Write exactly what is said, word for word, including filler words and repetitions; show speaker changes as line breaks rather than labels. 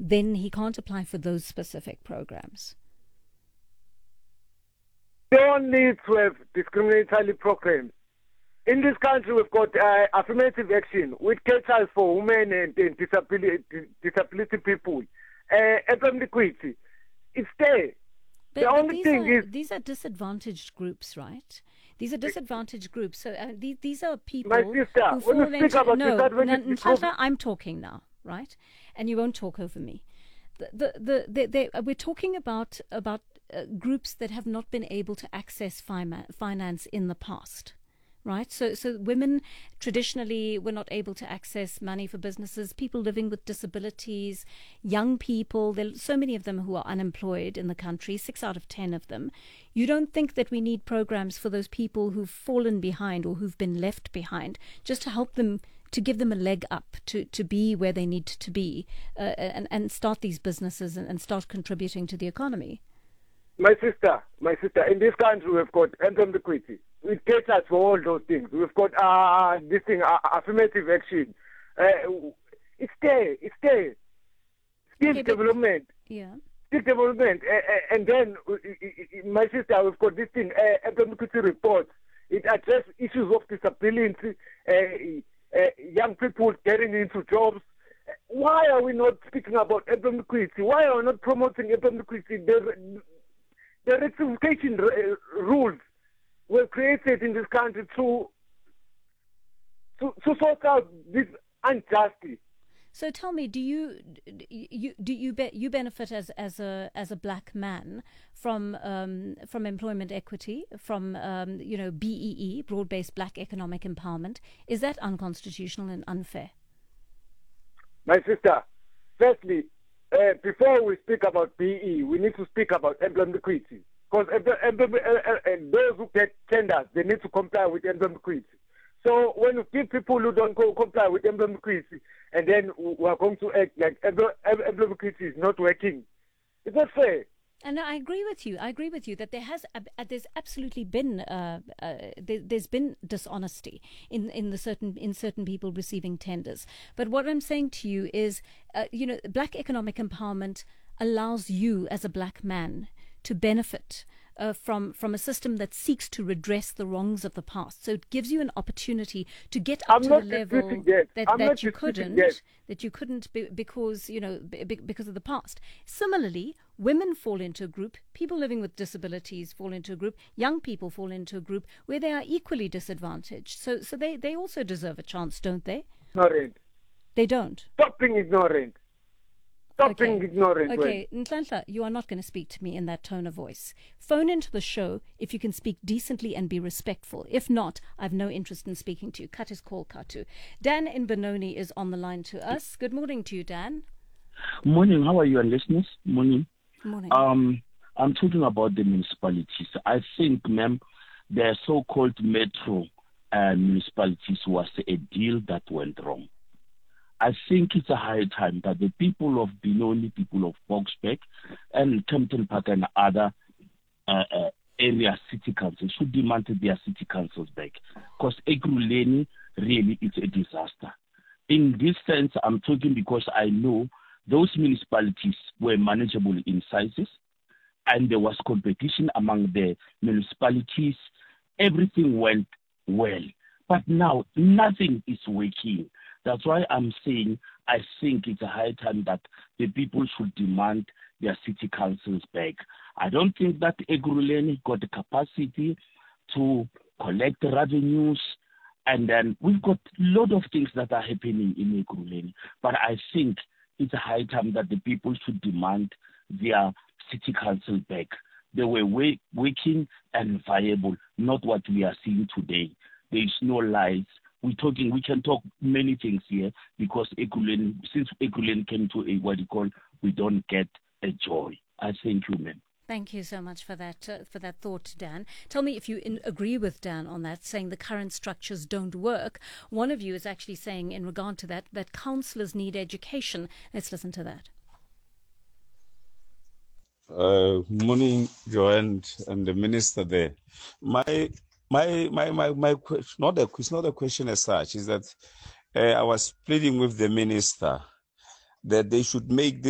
then he can't apply for those specific programs?
They don't need to have discriminatory programs. In this country, we've got uh, affirmative action, which caters for women and, and disability, disability people. Uh, employment equity, it's there.
But,
the
but
only
these
thing
are,
is...
These are disadvantaged groups, right? These are disadvantaged groups. So uh, these, these are people
My sister,
who
when
fall
you speak
into...
about
No,
disadvantaged groups...
Nhlanhla, I'm talking now, right? And you won't talk over me. The, the, the, the, they, we're talking about, about uh, groups that have not been able to access fima- finance in the past. Right, so so women traditionally were not able to access money for businesses. People living with disabilities, young people. There are so many of them who are unemployed in the country. Six out of ten of them. You don't think that we need programs for those people who've fallen behind or who've been left behind, just to help them, to give them a leg up to, to be where they need to be, uh, and and start these businesses and, and start contributing to the economy?
My sister, my sister, in this country we've got employment equity. We caters for all those things. We've got uh, this thing, uh, affirmative action. Uh, it's there, it's there. Skill
Okay,
development.
Yeah.
Skill development. Uh, uh, and then, uh, uh, my sister, we've got this thing, uh, employment equity report. It addresses issues of disability, uh, uh, young people getting into jobs. Why are we not speaking about employment equity? Why are we not promoting employment equity? The, the rectification r- rules were created in this country to to, to sort out this injustice.
So tell me, do you you do you be, you benefit as as a as a black man from um, from employment equity, from um, you know B E E, broad-based black economic empowerment? Is that unconstitutional and unfair?
My sister, firstly, uh, before we speak about B E E, we need to speak about employment equity. Because uh, uh, uh, those who get tenders, they need to comply with employment equity. So when you give people who don't go comply with employment equity, and then we are going to act like employment equity is not working, it's not fair.
And I agree with you. I agree with you that there has, uh, there's absolutely been, uh, uh, there, there's been dishonesty in in the certain in certain people receiving tenders. But what I'm saying to you is, uh, you know, black economic empowerment allows you as a black man to benefit uh, from from a system that seeks to redress the wrongs of the past. So it gives you an opportunity to get up
I'm
to
not
the level
that,
that, that you
that.
couldn't, that you couldn't be, because you know be, because of the past. Similarly, women fall into a group, people living with disabilities fall into a group, young people fall into a group where they are equally disadvantaged. So so they, they also deserve a chance, don't they?
Ignorant.
They don't.
Stop being ignorant. Stop
Okay.
being ignorant.
Okay, Nhlanhla, you are not going to speak to me in that tone of voice. Phone into the show if you can speak decently and be respectful. If not, I've no interest in speaking to you. Cut his call, Katu. Dan in Benoni is on the line to us. Good morning to you, Dan.
Morning. How are you, listeners? Morning.
Morning.
Um, I'm talking about the municipalities. I think, ma'am, the so-called metro uh, municipalities was a deal that went wrong. I think it's a high time that the people of Benoni, people of Boksburg, and Kempton Park and other uh, uh, area city councils should demand their city councils back. Because Ekurhuleni really is a disaster. In this sense, I'm talking because I know those municipalities were manageable in sizes, and there was competition among the municipalities. Everything went well. But now, nothing is working. That's why I'm saying I think it's a high time that the people should demand their city councils back. I don't think that Ekurhuleni got the capacity to collect revenues, and then we've got a lot of things that are happening in Ekurhuleni. But I think it's a high time that the people should demand their city council back. They were working and viable, not what we are seeing today. There is no lies. We're talking, we can talk many things here because Ekurhuleni, since Ekurhuleni came to a, what you call, we don't get a joy. I thank you, ma'am.
Thank you so much for that uh, for that thought, Dan. Tell me if you in, agree with Dan on that, saying the current structures don't work. One of you is actually saying in regard to that, that councillors need education. Let's listen to that.
Uh, morning, Joanne and the minister there. My My my my my question, not a it's not a question as such, is that uh, I was pleading with the minister that they should make this